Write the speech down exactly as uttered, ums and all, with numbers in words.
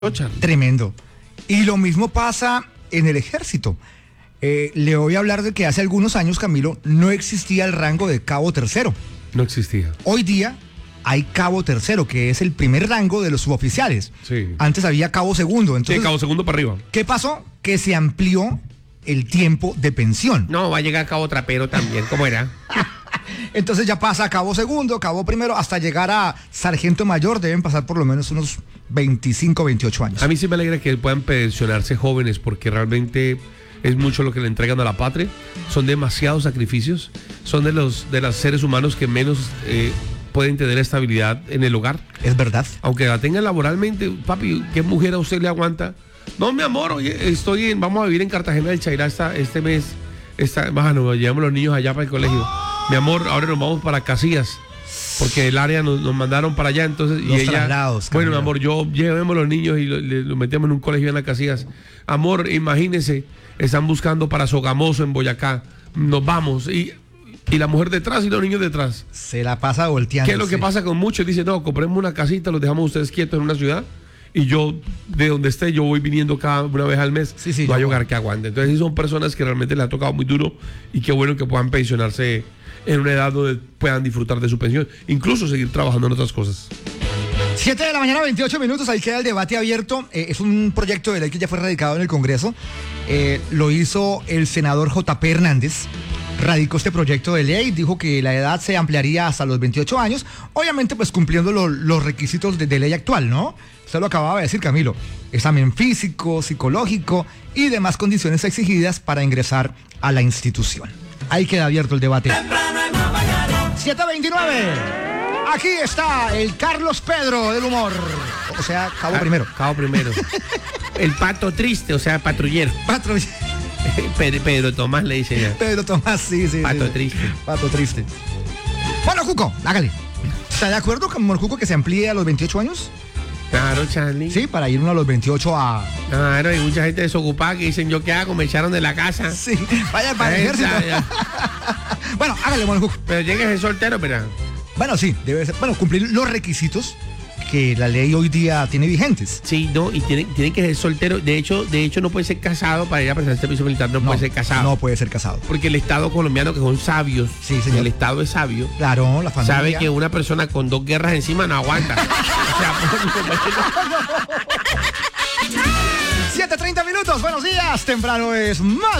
Tremendo. Y lo mismo pasa en el ejército. Eh, le voy a hablar de que hace algunos años, Camilo, no existía el rango de cabo tercero. No existía. Hoy día hay cabo tercero, que es el primer rango de los suboficiales. Sí. Antes había cabo segundo. Entonces, Sí, cabo segundo para arriba. ¿qué pasó? Que se amplió el tiempo de pensión. No, va a llegar cabo trapero también, ¿cómo era? Entonces ya pasa a cabo segundo, cabo primero, hasta llegar a sargento mayor. Deben pasar por lo menos unos veinticinco, veintiocho años. A mí sí me alegra que puedan pensionarse jóvenes porque realmente es mucho lo que le entregan a la patria. Son demasiados sacrificios. Son de los, de los seres humanos que menos eh, pueden tener estabilidad en el hogar. Es verdad. Aunque la tengan laboralmente, papi, ¿qué mujer a usted le aguanta? No, mi amor, oye, estoy en, vamos a vivir en Cartagena del Chairá esta, este mes. Esta, bájalo, llevamos los niños allá para el colegio. Mi amor, ahora nos vamos para Casillas, porque el área nos, nos mandaron para allá, entonces, Los y ella, traslados, bueno, mi Camilo. amor, yo llevemos los niños y los lo metemos en un colegio en las Casillas. Amor, imagínese, están buscando para Sogamoso en Boyacá. Nos vamos, y, y la mujer detrás y los niños detrás. Se la pasa volteando. ¿Qué es lo que pasa con muchos? Dice, no, compremos una casita, los dejamos ustedes quietos en una ciudad. Y yo, de donde esté, yo voy viniendo cada una vez al mes. Sí, sí, no hay yo- hogar que aguante. Entonces, sí son personas que realmente les ha tocado muy duro y qué bueno que puedan pensionarse en una edad donde puedan disfrutar de su pensión, incluso seguir trabajando en otras cosas. siete de la mañana, veintiocho minutos, ahí queda el debate abierto. Eh, es un proyecto de ley que ya fue radicado en el Congreso. Eh, lo hizo el senador J P Hernández. Radicó este proyecto de ley, dijo que la edad se ampliaría hasta los veintiocho años, obviamente pues cumpliendo lo- los requisitos de, de ley actual, ¿no? Usted lo acababa de decir, Camilo. Examen físico, psicológico y demás condiciones exigidas para ingresar a la institución. Ahí queda abierto el debate. siete veintinueve. Aquí está el Carlos Pedro del humor. O sea, cabo primero. Cabo primero. El pato triste, o sea, patrullero. Patro- Pedro, Pedro Tomás le dice ya. Pedro Tomás, sí, sí. Pato sí. triste. Pato triste. Bueno, Cuco, hágale. ¿Está de acuerdo con Cuco que se amplíe a los veintiocho años? Claro, Charlie. Sí, para ir uno a los veintiocho a... Claro, hay mucha gente desocupada que dicen, ¿yo qué hago? Me echaron de la casa. Sí, vaya para el Ahí ejército. está, ya. Bueno, hágale, bueno, Cuco. Pero llegue ese soltero, pero... Bueno, sí, debe ser. Bueno, cumplir los requisitos que la ley hoy día tiene vigentes. Sí, no, y tiene, tiene que ser soltero. De hecho, de hecho no puede ser casado para ir a prestar el servicio militar, no, puede ser casado. No puede ser casado. Porque el Estado colombiano, que son sabios, Sí, señor. el Estado es sabio, Claro, la familia. sabe que una persona con dos guerras encima no aguanta. O sea, siete treinta minutos, buenos días. Temprano es más.